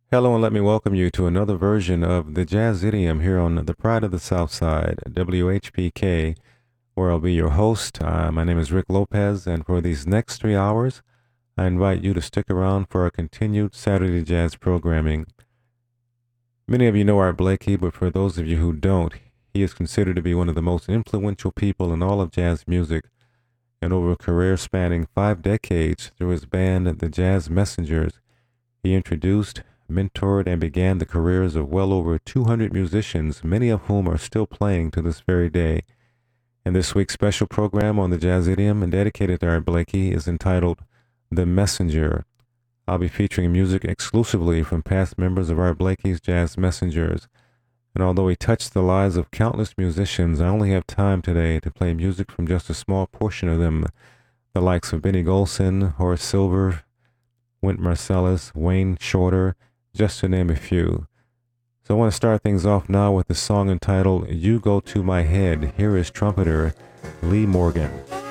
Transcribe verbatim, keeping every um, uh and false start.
Hello, and let me welcome you to another version of the Jazz Idiom here on the Pride of the South Side, W H P K, where I'll be your host. Uh, my name is Rick Lopez, and for these next three hours, I invite you to stick around for our continued Saturday Jazz programming. Many of you know Art Blakey, but for those of you who don't, he is considered to be one of the most influential people in all of jazz music, and over a career spanning five decades through his band, the Jazz Messengers, he introduced, mentored, and began the careers of well over two hundred musicians, many of whom are still playing to this very day. And this week's special program on the Jazz Idiom and dedicated to Art Blakey is entitled The Messenger. I'll be featuring music exclusively from past members of Art Blakey's Jazz Messengers. And although he touched the lives of countless musicians, I only have time today to play music from just a small portion of them, the likes of Benny Golson, Horace Silver, Wynton Marsalis, Wayne Shorter, just to name a few. So I want to start things off now with the song entitled You Go to My Head. Here is trumpeter Lee Morgan.